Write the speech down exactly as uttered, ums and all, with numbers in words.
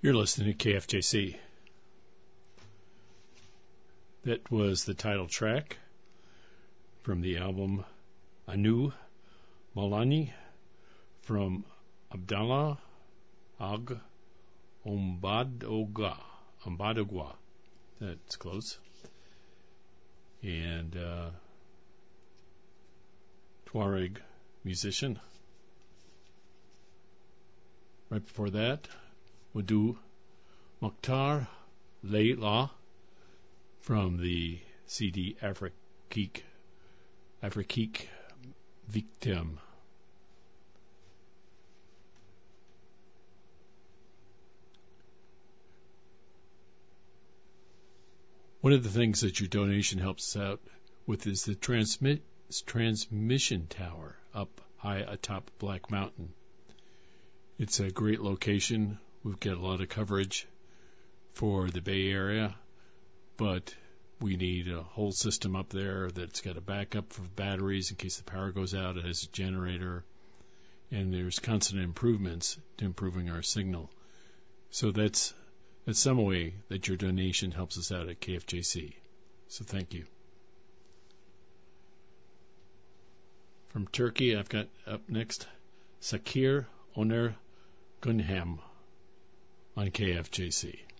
You're listening to K F J C. That was the title track from the album Anu Malani from Abdallah Ag Ombadogwa. Ombadogwa. That's close. And uh, Tuareg musician. Right before that, Wadu Mokhtar Layla from the C D Afrique, Afrique Victim. One of the things that your donation helps us out with is the transmit, transmission tower up high atop Black Mountain. It's a great location. We've got a lot of coverage for the Bay Area, but we need a whole system up there that's got a backup for batteries in case the power goes out. It has a generator, and there's constant improvements to improving our signal. So that's that's some way that your donation helps us out at K F J C. So thank you. From Turkey, I've got up next Sakir Oner Gunham on K F J C.